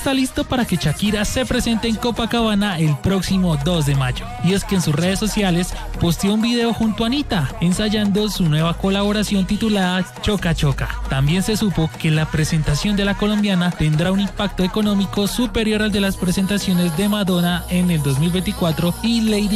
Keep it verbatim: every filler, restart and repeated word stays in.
está listo para que Shakira se presente en Copacabana el próximo dos de mayo. Y es que en sus redes sociales posteó un video junto a Anitta, ensayando su nueva colaboración titulada Choca Choca. También se supo que la presentación de la colombiana tendrá un impacto económico superior al de las presentaciones de Madonna en el dos mil veinticuatro y Lady